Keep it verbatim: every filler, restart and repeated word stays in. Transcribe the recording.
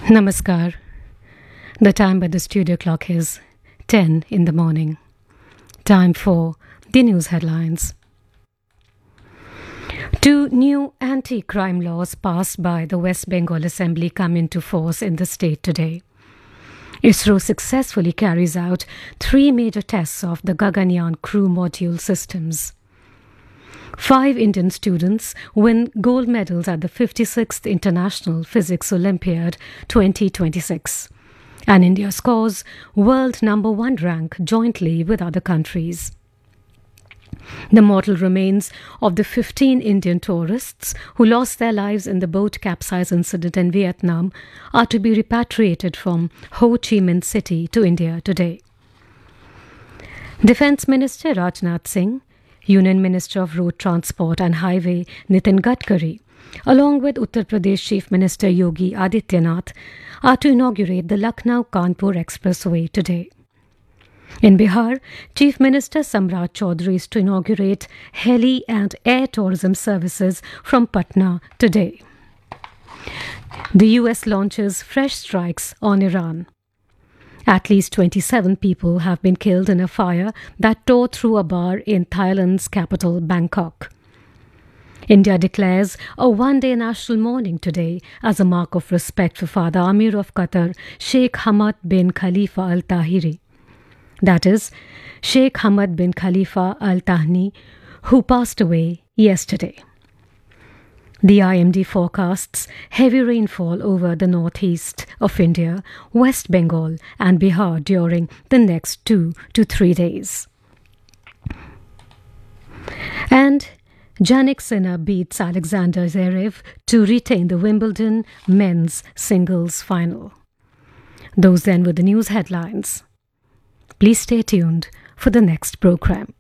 Namaskar. The time by the studio clock is ten in the morning. Time for the news headlines. Two new anti-crime laws passed by the West Bengal Assembly come into force in the state today. ISRO successfully carries out three major tests of the Gaganyaan crew module systems. Five Indian students win gold medals at the fifty-sixth International Physics Olympiad twenty twenty-six. And India scores world number one rank jointly with other countries. The mortal remains of the fifteen Indian tourists who lost their lives in the boat capsize incident in Vietnam are to be repatriated from Ho Chi Minh City to India today. Defence Minister Rajnath Singh, Union Minister of Road Transport and Highway Nitin Gadkari, along with Uttar Pradesh Chief Minister Yogi Adityanath, are to inaugurate the Lucknow-Kanpur Expressway today. In Bihar, Chief Minister Samrat Chaudhary is to inaugurate heli and air tourism services from Patna today. The U S launches fresh strikes on Iran. At least twenty-seven people have been killed in a fire that tore through a bar in Thailand's capital, Bangkok. India declares a one-day national mourning today as a mark of respect for Father Amir of Qatar, Sheikh Hamad bin Khalifa Al Tahiri. That is, Sheikh Hamad bin Khalifa Al Thani, who passed away yesterday. The I M D forecasts heavy rainfall over the northeast of India, West Bengal and Bihar during the next two to three days. And Jannik Sinner beats Alexander Zverev to retain the Wimbledon men's singles final. Those then were the news headlines. Please stay tuned for the next program.